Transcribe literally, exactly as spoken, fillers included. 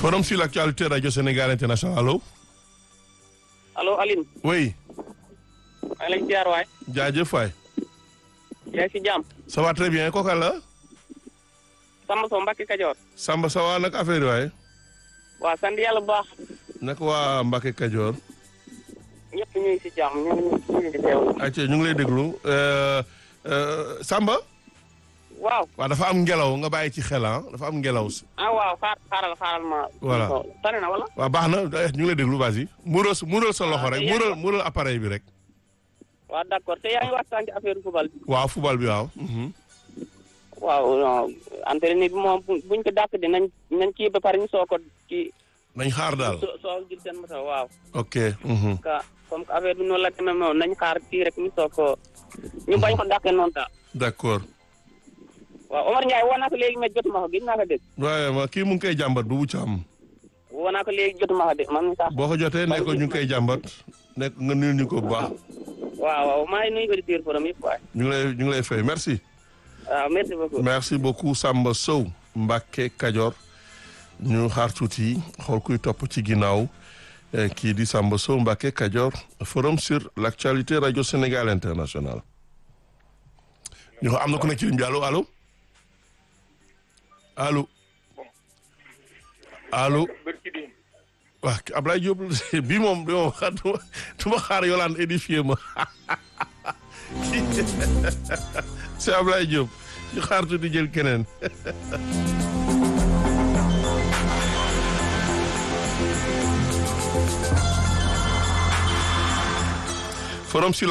Forum sur l'actualité Radio Sénégal International. Allô? Allô, Aline. Oui. maa ngi lay ziar waay. jaajëf waay. yaa ngi si jàmm. ça va très bien kooka la. Samba Sow Mbacke Kajoor. Samba ça va nag affaire yi waay. waaw sant yàlla bu baax. naka waa Mbacke Kajoor. ñëpp ñu ngi si jàmm ñu ngi ñu ngi di teewlu. ayca ñu ngi lay déglu euh, euh, Samba. waaw. waaw dafa am ngelaw nga bàyyi ci xel ah dafa am ngelaw. ah waaw xaar xaaral xaaral ma. Voilà. tane na wala. waaw baax na ñu ngi lay déglu vas-y. muural muural sa loxo rek yaa ngi muural wax- muural appareil bi rek. waaw d'accord te yaa ngi waxtaan ci affaire football bi. waaw football bi waaw. Mhm. waaw non entraîneur bi moom bu- buñ ko dàq di nañ nañ kii ba pare ñu soo ko kii. nañ xaar daal. soo soo jël seen moto waaw. ok. Mhm. ka comme que affaire bi noonu la demee noonu nañ xaar kii rek ñu soo ko ñu bañ ko dàqee noonu ta d'accord. waaw Omar Ndiaye woo naa ko léegi mais jotuma ko gis naa ko dégg. waaye ma kii mu ngi koy jàmbat bu wucc am. woo naa ko léegi jotuma ko dégg man sax. boo ko jotee ne ko ñu ngi koy jàmbat. nekk nga nuyu ñu ko bu baax. waaw waaw maa ngi nuyu auditeurs Forum yëpp waay. ñu ngi lay ñu ngi lay fay merci. waaw merci beaucoup. merci beaucoup Samba Sow Mbacke Kajoor ñu xaar tuuti xool kuy topp ci ginnaaw eh, kii di Samba Sow Mbacke Kajoor forum sur l'actualité Radio Sénégal International. ñu ko am na ku nekk ci ligne bi allo allo allo allo waaw Ablaye Diop bii moom bii moom xa du ma du ma xaar Yolande édifié ma c'est Ablaye Diop ñu xaar tuuti jël keneen. forum sur